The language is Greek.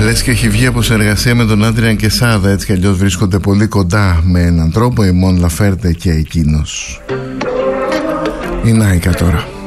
Λες και έχει βγει από συνεργασία με τον Άντριαν Κεσάδα. Έτσι κι αλλιώς βρίσκονται πολύ κοντά με έναν τρόπο, η Μον Λαφέρτε και εκείνος. Η Νάικα τώρα.